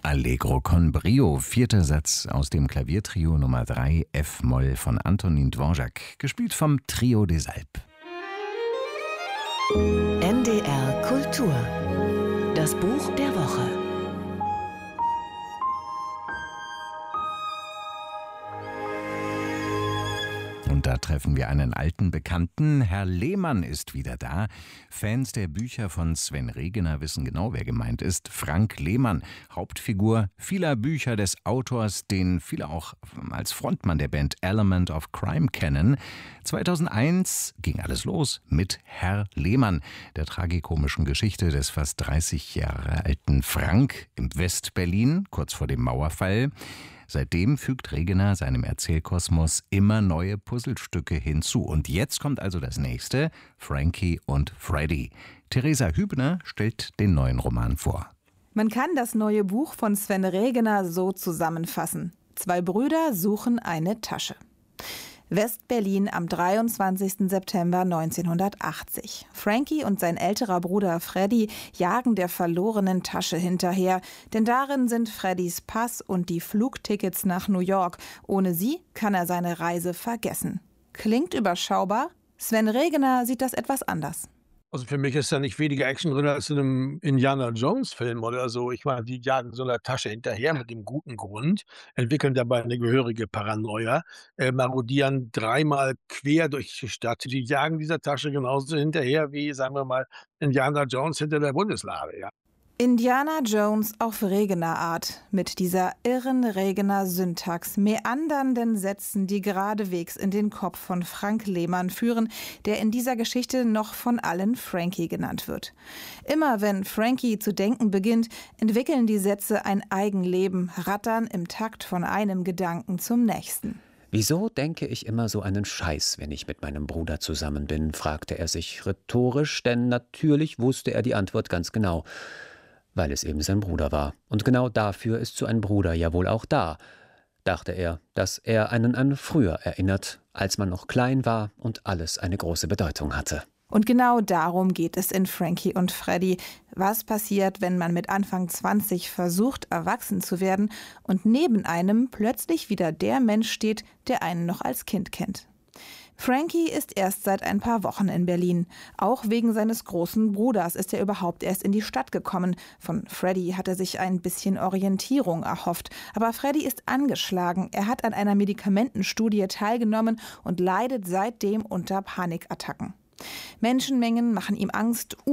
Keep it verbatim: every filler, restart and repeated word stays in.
Allegro con brio, vierter Satz aus dem Klaviertrio Nummer drei F-Moll von Antonin Dvorak, gespielt vom Trio des Alpes. N D R Kultur. Das Buch der Woche. Und da treffen wir einen alten Bekannten. Herr Lehmann ist wieder da. Fans der Bücher von Sven Regener wissen genau, wer gemeint ist. Frank Lehmann, Hauptfigur vieler Bücher des Autors, den viele auch als Frontmann der Band Element of Crime kennen. zweitausendeins ging alles los mit Herr Lehmann, der tragikomischen Geschichte des fast dreißig Jahre alten Frank im Westberlin, kurz vor dem Mauerfall. Seitdem fügt Regener seinem Erzählkosmos immer neue Puzzlestücke hinzu. Und jetzt kommt also das nächste, Frankie und Freddy. Theresa Hübner stellt den neuen Roman vor. Man kann das neue Buch von Sven Regener so zusammenfassen. Zwei Brüder suchen eine Tasche. Westberlin am dreiundzwanzigsten September neunzehnhundertachtzig. Frankie und sein älterer Bruder Freddy jagen der verlorenen Tasche hinterher, denn darin sind Freddys Pass und die Flugtickets nach New York. Ohne sie kann er seine Reise vergessen. Klingt überschaubar? Sven Regener sieht das etwas anders. Also für mich ist da nicht weniger Action drin als in einem Indiana-Jones-Film oder so. Ich meine, die jagen so einer Tasche hinterher mit dem guten Grund, entwickeln dabei eine gehörige Paranoia, äh, marodieren dreimal quer durch die Stadt. Die jagen dieser Tasche genauso hinterher wie, sagen wir mal, Indiana Jones hinter der Bundeslade, ja. Indiana Jones auf Regener-Art, mit dieser irren Regener-Syntax, meandernden Sätzen, die geradewegs in den Kopf von Frank Lehmann führen, der in dieser Geschichte noch von allen Frankie genannt wird. Immer wenn Frankie zu denken beginnt, entwickeln die Sätze ein Eigenleben, rattern im Takt von einem Gedanken zum nächsten. »Wieso denke ich immer so einen Scheiß, wenn ich mit meinem Bruder zusammen bin?« fragte er sich rhetorisch, denn natürlich wusste er die Antwort ganz genau. Weil es eben sein Bruder war. Und genau dafür ist so ein Bruder ja wohl auch da, dachte er, dass er einen an früher erinnert, als man noch klein war und alles eine große Bedeutung hatte. Und genau darum geht es in Frankie und Freddy. Was passiert, wenn man mit Anfang zwanzig versucht, erwachsen zu werden und neben einem plötzlich wieder der Mensch steht, der einen noch als Kind kennt? Frankie ist erst seit ein paar Wochen in Berlin. Auch wegen seines großen Bruders ist er überhaupt erst in die Stadt gekommen. Von Freddy hat er sich ein bisschen Orientierung erhofft. Aber Freddy ist angeschlagen. Er hat an einer Medikamentenstudie teilgenommen und leidet seitdem unter Panikattacken. Menschenmengen machen ihm Angst.